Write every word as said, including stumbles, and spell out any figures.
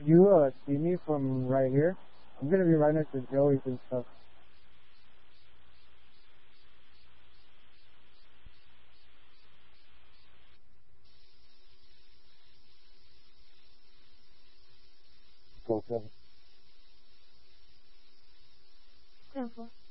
you uh, see me from right here, I'm gonna be right next to Joey's and stuff. Go seven. Ten four.